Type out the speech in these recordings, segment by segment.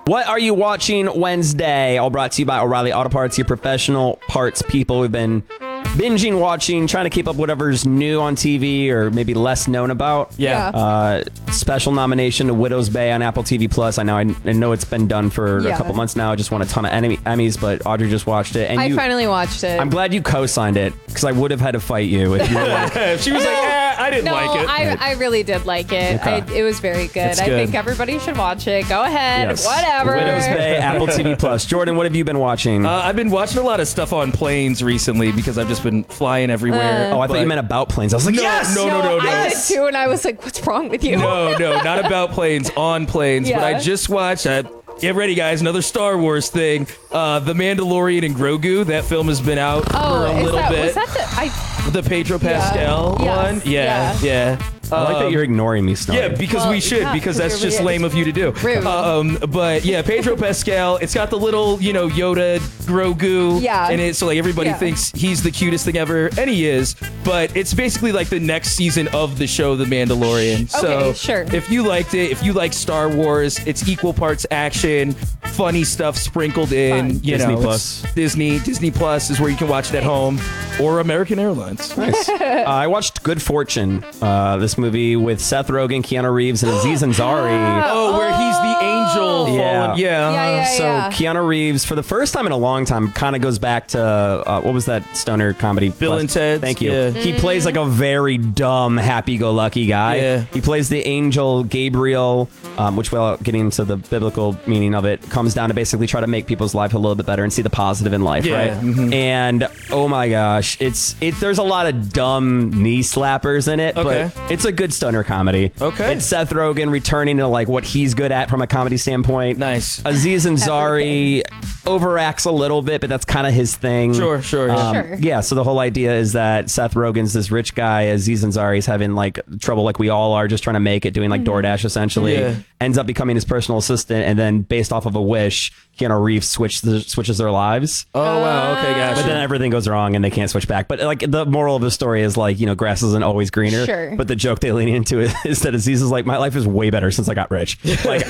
What are you watching Wednesday? All brought to you by O'Reilly Auto Parts, your professional parts people. We've been binging, watching, trying to keep up whatever's new on TV or maybe less known about. Yeah. Special nomination to Widow's Bay on Apple TV Plus. I know it's been done for a couple months now. I just won a ton of Emmys, but Audrey just watched it. And I finally watched it. I'm glad you co-signed it because I would have had to fight you if you were like, If she was like, I didn't like it. I really did like it. Okay. It was very good. It's I good. think everybody should watch it. Go ahead. Yes. Whatever. Widow's Bay, Apple TV Plus. Jordan, what have you been watching? I've been watching a lot of stuff on planes recently because I've just been flying everywhere. I thought you meant about planes. I was like, yes! No. I did too, and I was like, what's wrong with you? No, not about planes, on planes. Yeah. But I just watched, get ready guys, another Star Wars thing. The Mandalorian and Grogu, that film has been out for a little bit. Was that The Pedro Pascal Yes. one? Yeah. I like that you're ignoring me, Snowy. Yeah, because we should, because that's just lame of you to do. Rude. But yeah, Pedro Pascal, it's got the little, Yoda Grogu in it, so like everybody thinks he's the cutest thing ever, and he is, but it's basically like the next season of the show The Mandalorian. Okay, So sure. if you liked it, if you like Star Wars, it's equal parts action, funny stuff sprinkled in, Disney it's Plus. Disney Plus is where you can watch it at home, or American Airlines. Nice. I watched Good Fortune, this movie with Seth Rogen, Keanu Reeves, and Aziz Ansari. Oh, where he's the angel. Yeah. Yeah. So Keanu Reeves, for the first time in a long time, kind of goes back to what was that stoner comedy? Bill and Ted. Thank you. Yeah. He plays like a very dumb, happy-go-lucky guy. Yeah. He plays the angel Gabriel, which, without getting into the biblical meaning of it, comes down to basically try to make people's life a little bit better and see the positive in life, Yeah. right? Mhm. And oh my gosh, there's a lot of dumb knee slappers in it, Okay. but it's a good stoner comedy. Okay. It's Seth Rogen returning to like what he's good at from a comedy standpoint. Nice. Aziz Ansari overacts a little bit, but that's kind of his thing. Sure. Sure. Yeah, so the whole idea is that Seth Rogen's this rich guy, Aziz Ansari's having like trouble like we all are, just trying to make it, doing like DoorDash essentially. Yeah. Ends up becoming his personal assistant, and then based off of a wish, Keanu Reeves switches their lives. Oh, wow. Okay, gotcha. But then everything goes wrong and they can't switch back. But like the moral of the story is like, grass isn't always greener. Sure. But the joke they lean into is that Aziz is like, my life is way better since I got rich. Like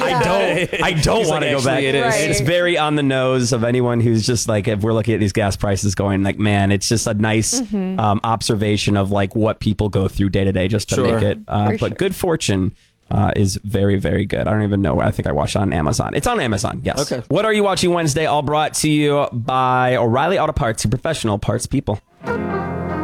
I don't He's want to like, go back. actually, it is. Right. It's very on the nose of anyone who's just like, if we're looking at these gas prices going like, man, it's just a nice observation of like what people go through day to day just to Sure. make it. But sure. Good Fortune is very, very good. I don't even know. I think I watched it on Amazon. It's on Amazon. Yes. Okay. What are you watching Wednesday? All brought to you by O'Reilly Auto Parts, your professional parts people.